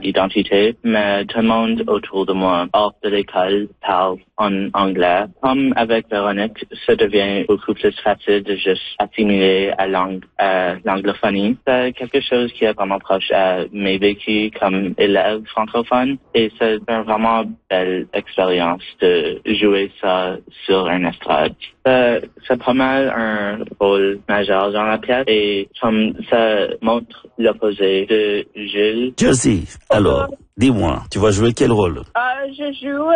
identité, mais tout le monde autour de moi, hors de l'école, parle en anglais. Comme avec Véronique, ça devient beaucoup plus facile de juste assimiler à l'anglophonie. C'est quelque chose qui est vraiment proche à mes vécus comme élève francophone et c'est une vraiment belle expérience de jouer ça sur un estrade. C'est pas mal un rôle majeur dans la pièce et comme ça montre l'opposé de Jules. Jersey, alors, dis-moi, tu vas jouer quel rôle? Je joue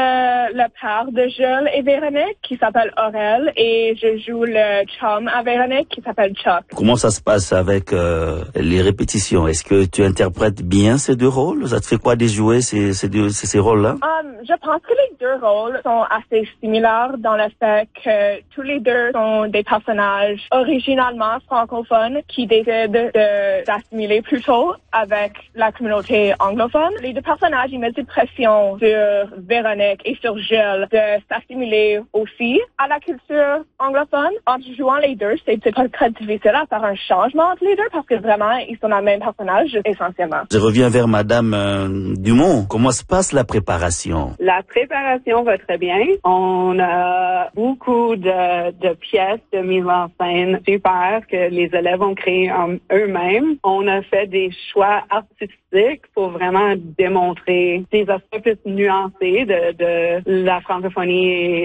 le père de Jules et Véronique qui s'appelle Aurel et je joue le chum à Véronique qui s'appelle Chuck. Comment ça se passe avec les répétitions? Est-ce que tu interprètes bien ces deux rôles? Ça te fait quoi de jouer ces rôles-là? Je pense que les deux rôles sont assez similaires dans le fait que tous les deux sont des personnages originalement francophones qui décident d'assimiler plutôt avec la communauté anglophone. Les deux personnages, ils mettent une pression sur Véronique et sur Jules de s'assimiler aussi à la culture anglophone. En jouant les deux, c'est très difficile à faire un changement entre les deux parce que vraiment, ils sont le même personnage essentiellement. Je reviens vers Madame Dumont. Comment se passe la préparation? La préparation va très bien. On a beaucoup de pièces de mise en scène super que les élèves ont créées eux-mêmes. On a fait des choix artistiques pour vraiment démontrer des aspects plus nuancés de la francophonie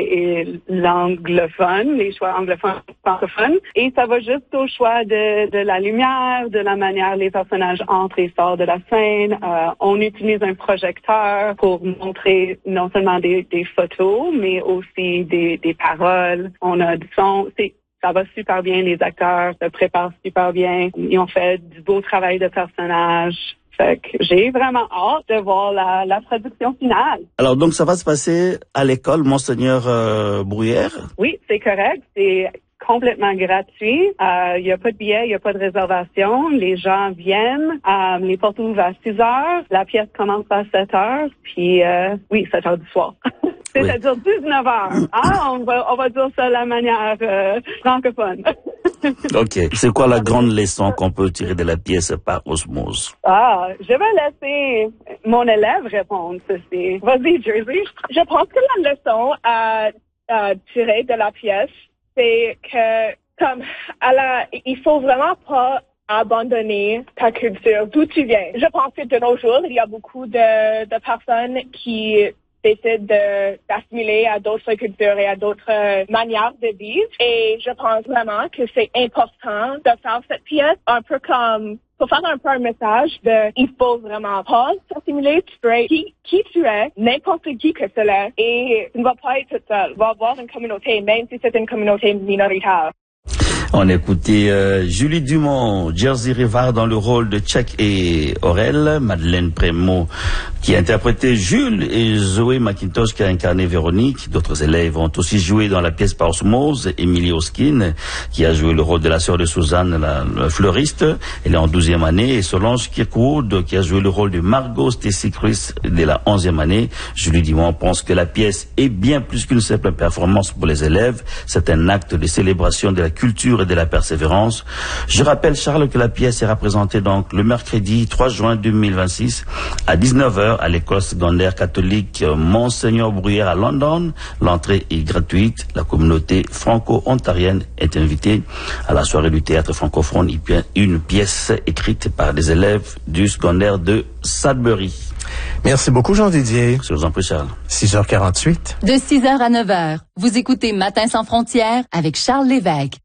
et l'anglophone, les choix anglophones francophones. Et ça va juste au choix de la lumière, de la manière les personnages entrent et sortent de la scène. On utilise un projecteur pour montrer non seulement des photos, mais aussi des paroles. On a du son. Ça va super bien, les acteurs se préparent super bien. Ils ont fait du beau travail de personnage. Fait que j'ai vraiment hâte de voir la production finale. Alors donc ça va se passer à l'école Monseigneur Bruyère? Oui, c'est correct. C'est complètement gratuit. Il n'y a pas de billets, il n'y a pas de réservation. Les gens viennent. Les portes ouvrent à 6 heures. La pièce commence à 7 heures. Puis 7 heures du soir. C'est-à-dire 19 heures. On va dire ça de la manière francophone. OK. C'est quoi la grande leçon qu'on peut tirer de la pièce par osmose? Je vais laisser mon élève répondre ceci. Vas-y, Jersey. Je pense que la leçon à tirer de la pièce, c'est que il faut vraiment pas abandonner ta culture, d'où tu viens. Je pense que de nos jours, il y a beaucoup de personnes qui décident d'assimiler à d'autres cultures et à d'autres manières de vivre. Et je pense vraiment que c'est important de faire cette pièce un peu comme pour faire un peu un message de il faut vraiment pas s'assimiler, tu peux être qui tu es, n'importe qui que cela, et tu ne vas pas être toute seule. Tu vas avoir une communauté, même si c'est une communauté minoritaire. On écoutait Julie Dumont, Jersey Rivard dans le rôle de Chuck et Aurel, Madeleine Prémont qui a interprété Jules et Zoé McIntosh qui a incarné Véronique. D'autres élèves ont aussi joué dans la pièce par osmose. Emily Hoskin qui a joué le rôle de la sœur de Suzanne, la fleuriste. Elle est en 12e année. Et Solange Kirkwood qui a joué le rôle de Margot Stacy Chris dès la 11e année. Julie Dumont pense que la pièce est bien plus qu'une simple performance pour les élèves. C'est un acte de célébration de la culture et de la persévérance. Je rappelle, Charles, que la pièce est représentée donc le mercredi 3 juin 2026 à 19h à l'école secondaire catholique Monseigneur Bruyère à London. L'entrée est gratuite. La communauté franco-ontarienne est invitée à la soirée du théâtre francophone. Une pièce écrite par des élèves du secondaire de Sudbury. Merci beaucoup, Jean-Didier. Je vous en prie, Charles. 6h48. De 6h à 9h, vous écoutez Matin sans frontières avec Charles Lévesque.